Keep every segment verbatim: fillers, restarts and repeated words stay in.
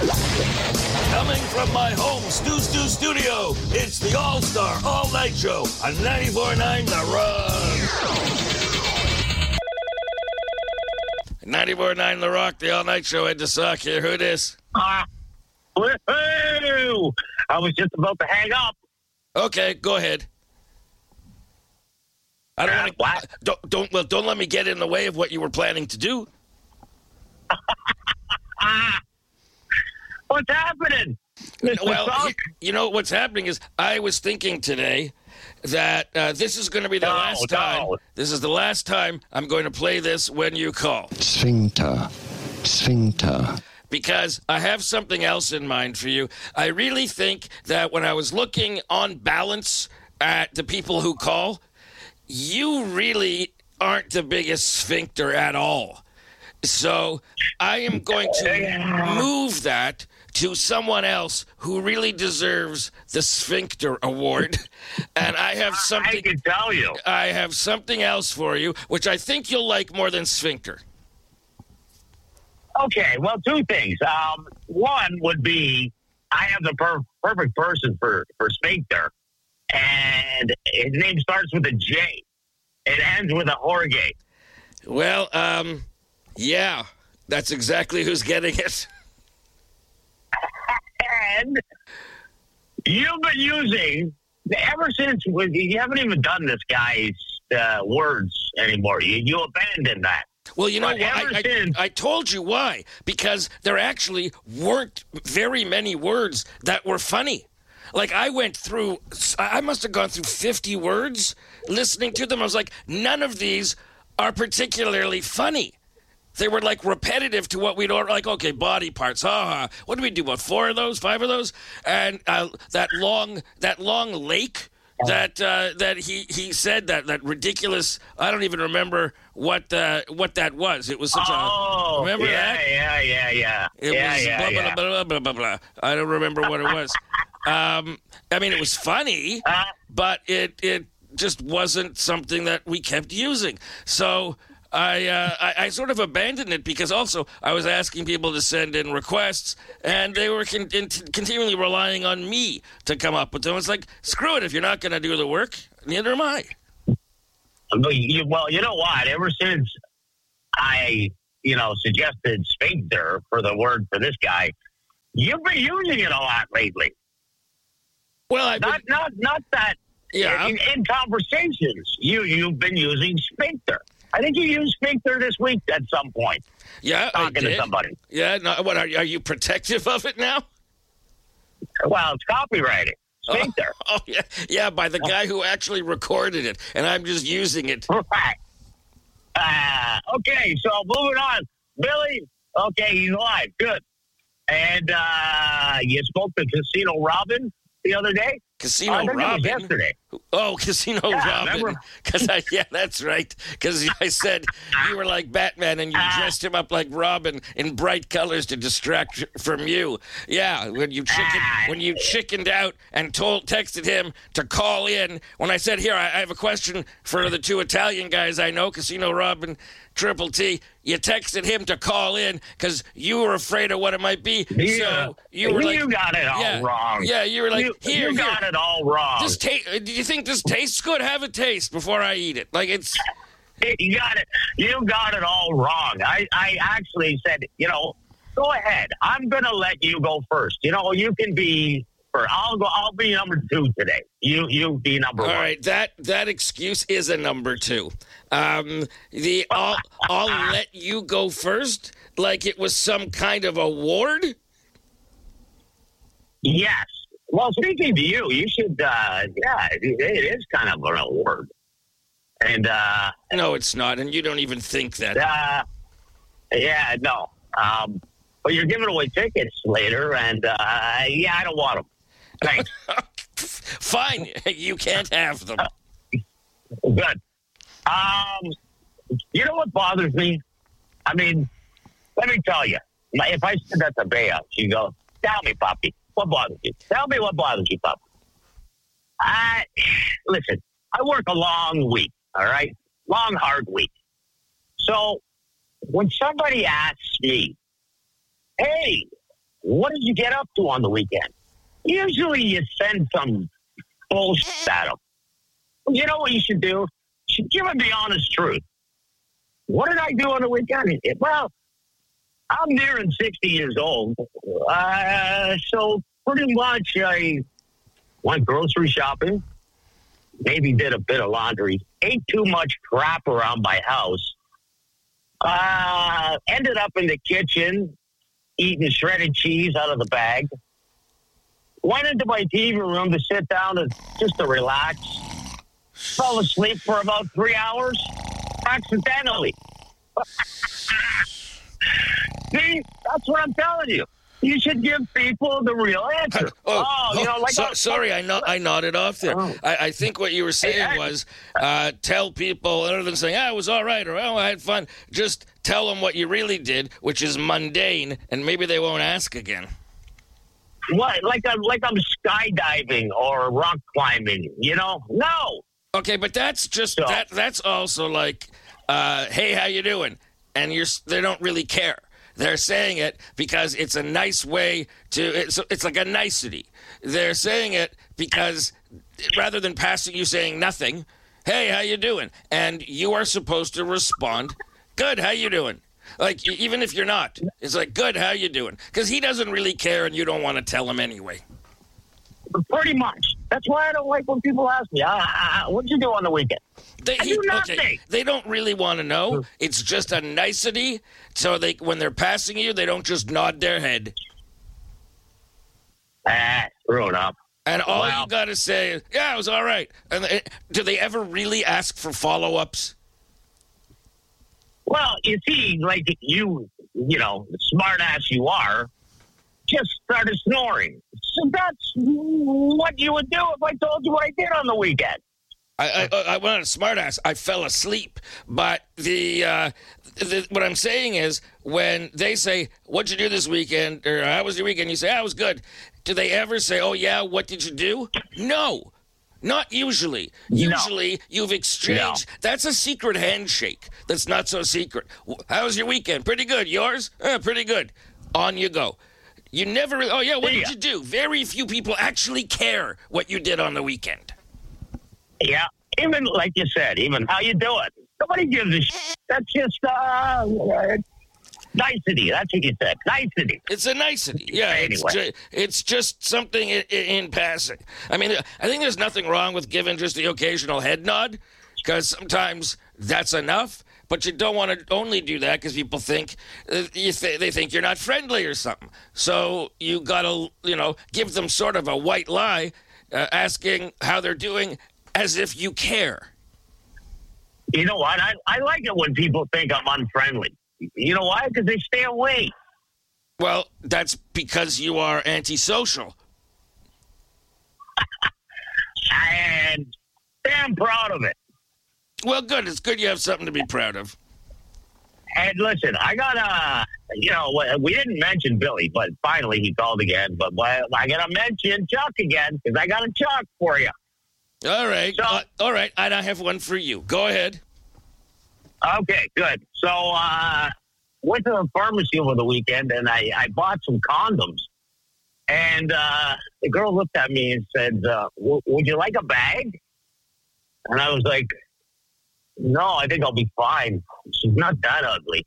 Coming from my home Stu Stu studio, it's the All-Star All-Night Show on ninety-four point nine The Rock. ninety-four point nine The Rock, the All-Night Show. Ed DeSock here. Who this? Uh, woohoo! I was just about to hang up. Okay, go ahead. I don't Uh, want to. what? Don't don't well. Don't let me get in the way of what you were planning to do. Ah, what's happening? Mister Well, Sock? you, you know what's happening is I was thinking today that uh, this is going to be the No, last no. time. This is the last time I'm going to play this when you call. Sphincter. Sphincter. Because I have something else in mind for you. I really think that when I was looking on balance at the people who call, you really aren't the biggest sphincter at all. So I am going to move that to someone else who really deserves the Sphincter Award. And I have I something can tell you. I have something else for you, which I think you'll like more than Sphincter. Okay, well, two things. Um, one would be I have the per- perfect person for, for sphincter, and his name starts with a J. It ends with a Jorge. Well, um, yeah, that's exactly who's getting it. And you've been using, ever since, you haven't even done this guy's uh, words anymore. You, you abandoned that. Well, you know But what? ever I, I, since- I told you why. Because there actually weren't very many words that were funny. Like, I went through, I must have gone through fifty words listening to them. I was like, none of these are particularly funny. They were, like, repetitive to what we'd already, like, okay, body parts, ha ha. What did we do, about four of those, five of those? And uh, that long, that long lake that uh, that he, he said, that, that ridiculous, I don't even remember what uh, what that was. It was such Oh, a, remember yeah, that? yeah, yeah, yeah. It yeah, was yeah, blah, yeah. blah, blah, blah, blah, blah, blah. I don't remember what it was. um, I mean, it was funny, Uh, but it it just wasn't something that we kept using. So I, uh, I I sort of abandoned it because also I was asking people to send in requests, and they were con- in- continually relying on me to come up with them. It's like, screw it, if you're not going to do the work, neither am I. But you- Well, you know what? Ever since I, you know, suggested sphincter for the word for this guy, you've been using it a lot lately. Well, I Not, not, not that. Yeah. In, in conversations, you you've been using sphincter. I think you used sphincter this week at some point, yeah, I talking to did. somebody. Yeah, no, what are you, are you protective of it now? Well, it's copyrighted. Sphincter. Oh, yeah, yeah, by the guy who actually recorded it, and I'm just using it. Right. Uh, okay, so moving on. Billy, okay, he's live. Good. And uh, you spoke to Casino Robin the other day? Casino I think it was Robin. yesterday. Oh, Casino Yeah, Robin. remember? Because I, yeah, that's right. Because I said you were like Batman and you Ah. dressed him up like Robin in bright colors to distract from you. Yeah, when you chicken, Ah. when you chickened out and told, texted him to call in. When I said, here, I, I have a question for the two Italian guys I know, Casino Robin, Triple T. You texted him to call in because you were afraid of what it might be. Yeah. So you were you like, got it all yeah, wrong. Yeah, you were like, you, here, you here. got it all wrong. This ta- do you think this tastes good? Have a taste before I eat it. Like it's. You got it. You got it all wrong. I, I actually said, you know, go ahead. I'm going to let you go first. You know, you can be. For I'll go. I'll be number two today. You you be number All one. right, that that excuse is a number two. Um, the I'll, I'll let you go first, like it was some kind of award. Yes. Well, speaking to you, you should. Uh, yeah, it, it is kind of an award. And uh, No, it's not, and you don't even think that. uh, yeah, no. Um, but you're giving away tickets later, and uh, yeah, I don't want them. Thanks. Fine, you can't have them. Good. Um, you know what bothers me? I mean, let me tell you. If I said that to Bea, she'd go, tell me, Poppy, what bothers you? Tell me what bothers you, Poppy. I, listen, I work a long week, all right? Long, hard week. So when somebody asks me, hey, what did you get up to on the weekend? Usually you send some bullshit at them. You know what you should do? You should give them the honest truth. What did I do on the weekend? Well, I'm nearing sixty years old. Uh, so pretty much I went grocery shopping, maybe did a bit of laundry, ate too much crap around my house, uh, ended up in the kitchen eating shredded cheese out of the bag, went into my T V room to sit down and just to relax, fell asleep for about three hours, accidentally. See, that's what I'm telling you. You should give people the real answer. Oh, oh you know, like so, a, sorry, I, no, I nodded off there. Oh. I, I think what you were saying Hey, I- was uh, tell people, other than saying, ah, it was all right, or oh, I had fun, just tell them what you really did, which is mundane, and maybe they won't ask again. what? Like I'm like I'm skydiving or rock climbing. You know? No. Okay, but that's just, So- that. that's also like, uh, hey, how you doing? And you're, they don't really care. They're saying it because it's a nice way to, it's, it's like a nicety. They're saying it because rather than passing you saying nothing, hey, how you doing? And you are supposed to respond, good, how you doing? Like, e- even if you're not, it's like, good, how you doing? Because he doesn't really care and you don't want to tell him anyway. Pretty much. That's why I don't like when people ask me, ah, what'd you do on the weekend? They, I do nothing. okay, they don't really want to know. It's just a nicety. So they, when they're passing you, they don't just nod their head. Ah, screw it up. And all Well- you got to say is, yeah, it was all right. And they, do they ever really ask for follow-ups? Well, you see, like you, you know, smart ass you are, just started snoring. So that's what you would do if I told you what I did on the weekend. I, I, I went on a smartass. I fell asleep. But the, uh, the what I'm saying is, when they say, "What'd you do this weekend?" or "How was your weekend?" you say, "Ah, it was good." Do they ever say, "Oh yeah, what did you do?" No, not usually. No. Usually, you've exchanged. That's a secret handshake. That's not so secret. How was your weekend? Pretty good. Yours? Eh, pretty good. On you go. You never. Oh yeah, what See did ya. you do? Very few people actually care what you did on the weekend. Yeah, even like you said, even how you do it. Nobody gives a shit. That's just uh, nicety. That's what you said. Nicety. It's a nicety. Yeah, it's, Anyway. ju- it's just something in, in passing. I mean, I think there's nothing wrong with giving just the occasional head nod, because sometimes that's enough. But you don't want to only do that because people think uh, you th- they think you're not friendly or something. So you gotta, you know, give them sort of a white lie, uh, asking how they're doing as if you care. You know what? I, I like it when people think I'm unfriendly. You know why? Because they stay away. Well, that's because you are antisocial. And damn proud of it. Well, good. It's good you have something to be proud of. And listen, I got a, you know, we didn't mention Billy, but finally he called again. But well, I got to mention Chuck again because I got a Chuck for you. All right. So- uh, all right. And I have one for you. Go ahead. Okay, good. So, uh, went to the pharmacy over the weekend and I, I bought some condoms. And uh, the girl looked at me and said, uh, w- would you like a bag? And I was like, no, I think I'll be fine. She's not that ugly.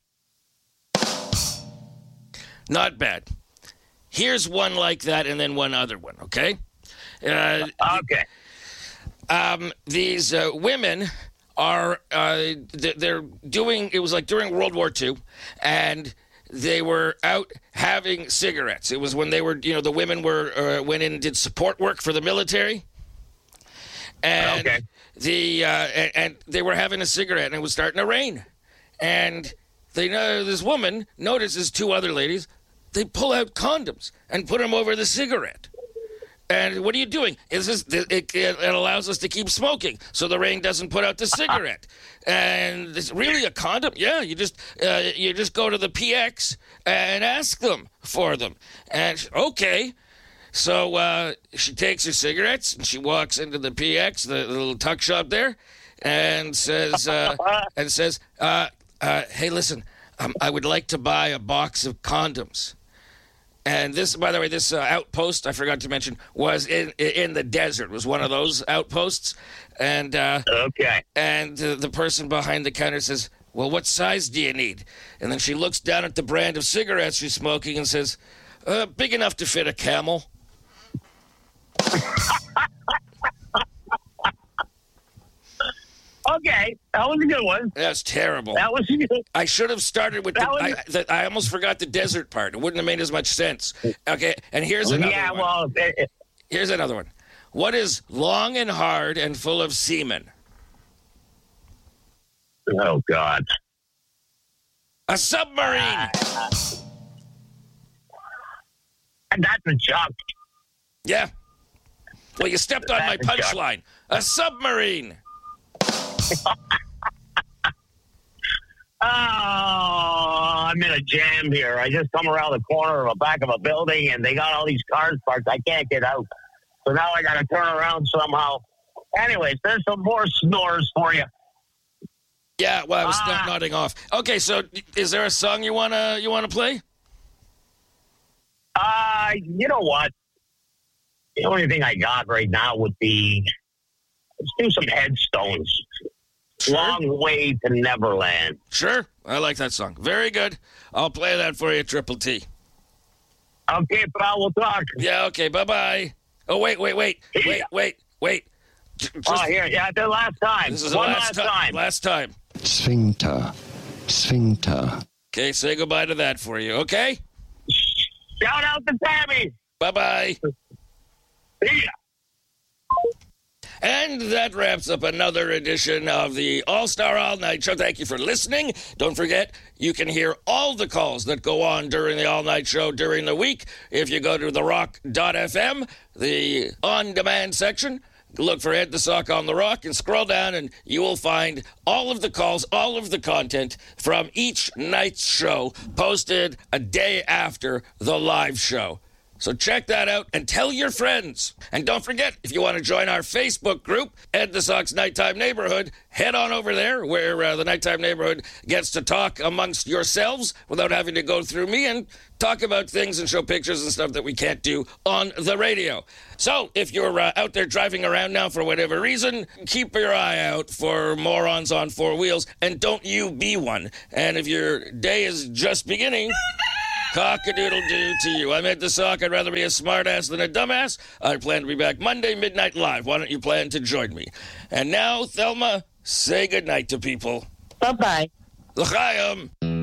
Not bad. Here's one like that and then one other one, okay? Uh, Okay. um, these uh, women are, uh, th- they're doing, it was like during World War Two, and they were out having cigarettes. It was when they were, you know, the women were, uh, went in and did support work for the military. And Okay. the uh, and, and they were having a cigarette, and it was starting to rain. And they know this woman notices two other ladies. They pull out condoms and put them over the cigarette. And what are you doing? Is this it, it allows us to keep smoking, so the rain doesn't put out the cigarette? And it's really a condom? Yeah, you just uh, you just go to the P X and ask them for them. And she- okay. So uh, she takes her cigarettes and she walks into the P X, the, the little tuck shop there, and says, uh, and says, uh, uh, "Hey, listen, um, I would like to buy a box of condoms." And this, by the way, this uh, outpost, I forgot to mention, was in in the desert. It was one of those outposts. And uh, Okay. and uh, the person behind the counter says, well, what size do you need? And then she looks down at the brand of cigarettes she's smoking and says, uh, big enough to fit a camel. Okay, that was a good one. That's terrible. That was good. I should have started with the, That was- I, the, I almost forgot the desert part. It wouldn't have made as much sense. Okay, and here's another Yeah, one. well, it, it, Here's another one. What is long and hard and full of semen? oh, God. A submarine. And that's a joke. Yeah. Well, you stepped on my That's a joke. punchline. A submarine. Oh, I'm in a jam here. I just come around the corner of the back of a building, and they got all these cars parked. I can't get out. So now I got to turn around somehow. Anyways, there's some more snores for you. Yeah, well, I was Ah. nodding off. Okay, so is there a song you wanna you wanna play? Uh, you know what? The only thing I got right now would be, let's do some headstones. Long Way to Neverland. Sure, I like that song. Very good. I'll play that for you, Triple T. Okay, pal, we'll talk. Yeah, okay, bye-bye. Oh, wait, wait, wait, wait, wait, wait. J- Oh, just- here, yeah, the last time. This is the One last, last ti- time. Last time. Sphincter. Sphincter. Okay, say goodbye to that for you, okay? Shout out to Tammy. Bye-bye. See ya. And that wraps up another edition of the All-Star All-Night Show. Thank you for listening. Don't forget, you can hear all the calls that go on during the All-Night Show during the week if you go to the rock dot f m, the on-demand section. Look for Ed the Sock on the Rock and scroll down, and you will find all of the calls, all of the content from each night's show posted a day after the live show. So check that out and tell your friends. And don't forget, if you want to join our Facebook group, Ed the Sock's Nighttime Neighborhood, head on over there where uh, the Nighttime Neighborhood gets to talk amongst yourselves without having to go through me and talk about things and show pictures and stuff that we can't do on the radio. So if you're uh, out there driving around now for whatever reason, keep your eye out for morons on four wheels and don't you be one. And if your day is just beginning... cock-a-doodle-doo to you. I'm Ed the Sock. I'd rather be a smartass than a dumbass. I plan to be back Monday, midnight live. Why don't you plan to join me? And now, Thelma, say goodnight to people. Bye-bye. L'chaim.